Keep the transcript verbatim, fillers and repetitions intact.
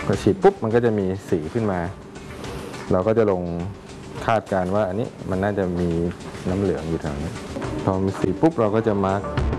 พอฉีดปุ๊บมันก็จะมีสีขึ้นมาเราก็จะลงคาดการณ์ว่าอันนี้มันน่าจะมีน้ำเหลืองอยู่แถวนี้พอมีสีปุ๊บเราก็จะมาร์ก